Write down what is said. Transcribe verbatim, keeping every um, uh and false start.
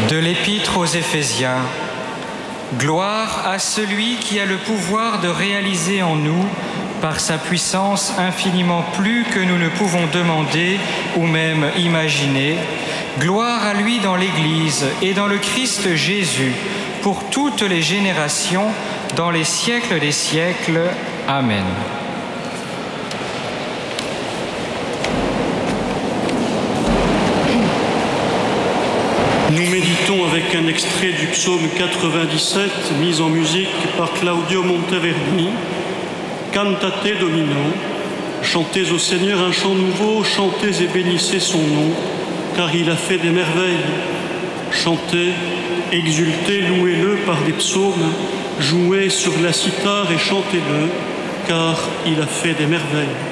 De l'Épître aux Éphésiens. Gloire à celui qui a le pouvoir de réaliser en nous, par sa puissance infiniment plus que nous ne pouvons demander ou même imaginer, gloire à lui dans l'Église et dans le Christ Jésus, pour toutes les générations, dans les siècles des siècles. Amen. Nous méditons avec un extrait du psaume quatre-vingt-dix-sept, mis en musique par Claudio Monteverdi. Cantate Domino, chantez au Seigneur un chant nouveau, chantez et bénissez son nom, car il a fait des merveilles. Chantez, exultez, louez-le par des psaumes, jouez sur la cithare et chantez-le, car il a fait des merveilles.